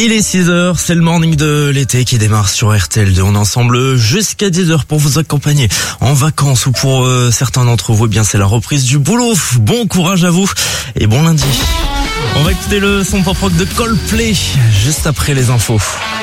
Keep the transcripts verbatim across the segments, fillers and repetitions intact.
Il est six heures, c'est le morning de l'été qui démarre sur R T L deux. On est ensemble jusqu'à dix heures pour vous accompagner en vacances ou pour euh, certains d'entre vous, eh bien c'est la reprise du boulot. Bon courage à vous et bon lundi. On va écouter le son pop rock de Coldplay juste après les infos.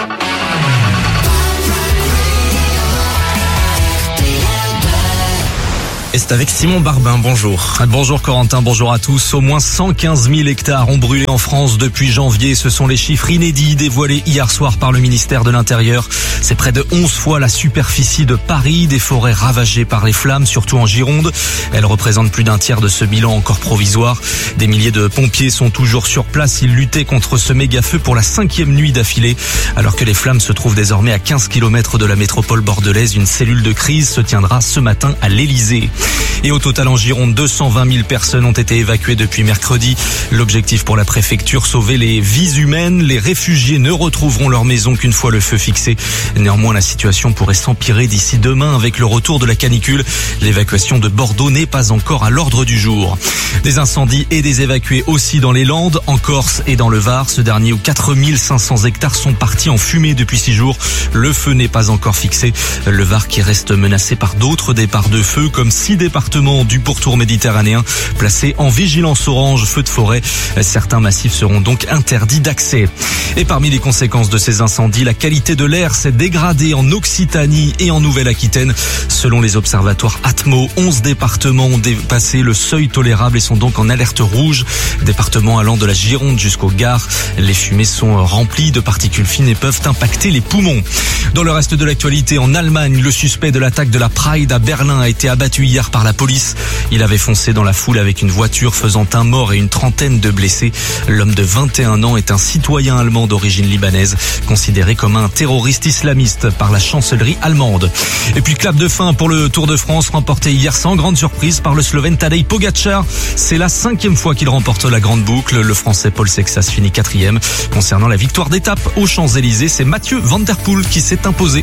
Et c'est avec Simon Barbin, bonjour. Bonjour Corentin, bonjour à tous. Au moins cent quinze mille hectares ont brûlé en France depuis janvier. Ce sont les chiffres inédits dévoilés hier soir par le ministère de l'Intérieur. C'est près de onze fois la superficie de Paris, des forêts ravagées par les flammes, surtout en Gironde. Elles représentent plus d'un tiers de ce bilan encore provisoire. Des milliers de pompiers sont toujours sur place. Ils luttaient contre ce méga-feu pour la cinquième nuit d'affilée. Alors que les flammes se trouvent désormais à quinze kilomètres de la métropole bordelaise, une cellule de crise se tiendra ce matin à l'Elysée. Et au total en Gironde, deux cent vingt mille personnes ont été évacuées depuis mercredi. L'objectif pour la préfecture, sauver les vies humaines. Les réfugiés ne retrouveront leur maison qu'une fois le feu fixé. Néanmoins, la situation pourrait s'empirer d'ici demain avec le retour de la canicule. L'évacuation de Bordeaux n'est pas encore à l'ordre du jour. Des incendies et des évacués aussi dans les Landes, en Corse et dans le Var. Ce dernier où quatre mille cinq cents hectares sont partis en fumée depuis six jours. Le feu n'est pas encore fixé. Le Var qui reste menacé par d'autres départs de feu, comme six départements du pourtour méditerranéen placés en vigilance orange feu de forêt. Certains massifs seront donc interdits d'accès. Et parmi les conséquences de ces incendies, la qualité de l'air s'est dégradée en Occitanie et en Nouvelle-Aquitaine. Selon les observatoires Atmo, onze départements ont dépassé le seuil tolérable et sont donc en alerte rouge. Départements allant de la Gironde jusqu'au Gard. Les fumées sont remplies de particules fines et peuvent impacter les poumons. Dans le reste de l'actualité, en Allemagne, le suspect de l'attaque de la Pride à Berlin a été abattu hier par la police. Il avait foncé dans la foule avec une voiture faisant un mort et une trentaine de blessés. L'homme de vingt et un ans est un citoyen allemand d'origine libanaise, considéré comme un terroriste islamiste par la chancellerie allemande. Et puis clap de fin pour le Tour de France, remporté hier sans grande surprise par le Slovène Tadej Pogačar. C'est la cinquième fois qu'il remporte la grande boucle. Le Français Paul Sexas finit quatrième. Concernant la victoire d'étape aux Champs-Élysées, c'est Mathieu Van Der Poel qui s'est imposé.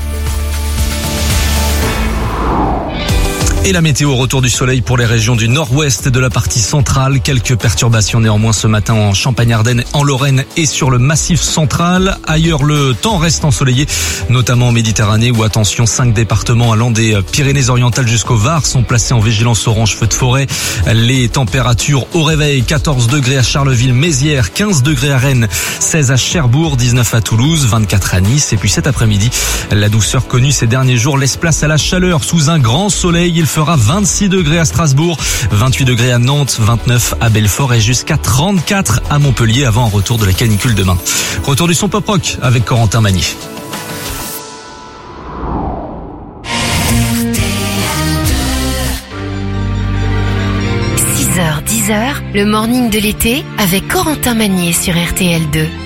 Et la météo, retour du soleil pour les régions du nord-ouest et de la partie centrale. Quelques perturbations néanmoins ce matin en Champagne-Ardenne, en Lorraine et sur le massif central. Ailleurs, le temps reste ensoleillé, notamment en Méditerranée où, attention, cinq départements allant des Pyrénées-Orientales jusqu'au Var sont placés en vigilance orange feu de forêt. Les températures au réveil, quatorze degrés à Charleville-Mézières, quinze degrés à Rennes, seize à Cherbourg, dix-neuf à Toulouse, vingt-quatre à Nice. Et puis cet après-midi, la douceur connue ces derniers jours laisse place à la chaleur sous un grand soleil. Il fera vingt-six degrés à Strasbourg, vingt-huit degrés à Nantes, vingt-neuf à Belfort et jusqu'à trente-quatre à Montpellier avant un retour de la canicule demain. Retour du son pop rock avec Corentin Magny. six heures, dix heures, le morning de l'été avec Corentin Magny sur R T L deux.